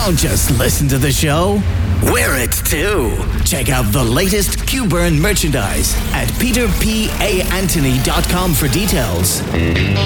Don't just listen to the show. Wear it too. Check out the latest QBurn merchandise at peterpanthony.com for details.